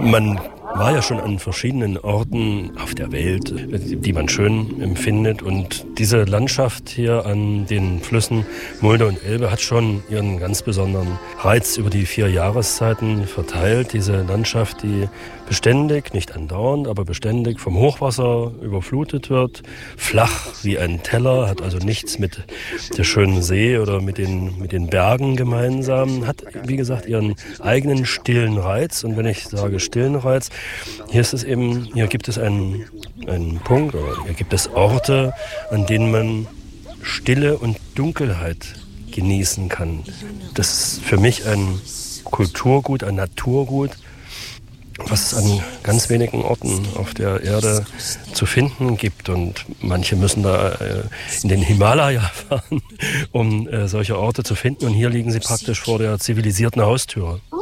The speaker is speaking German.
Man war ja schon an verschiedenen Orten auf der Welt, die man schön empfindet. Und diese Landschaft hier an den Flüssen Mulde und Elbe hat schon ihren ganz besonderen Reiz über die 4 Jahreszeiten verteilt. Diese Landschaft, die beständig, nicht andauernd, aber beständig vom Hochwasser überflutet wird. Flach wie ein Teller, hat also nichts mit der schönen See oder mit den Bergen gemeinsam. Hat, wie gesagt, ihren eigenen stillen Reiz. Und wenn ich sage stillen Reiz, hier gibt es einen Punkt, oder hier gibt es Orte, an denen man Stille und Dunkelheit genießen kann. Das ist für mich ein Kulturgut, ein Naturgut, was es an ganz wenigen Orten auf der Erde zu finden gibt. Und manche müssen da in den Himalaya fahren, um solche Orte zu finden. Und hier liegen sie praktisch vor der zivilisierten Haustür.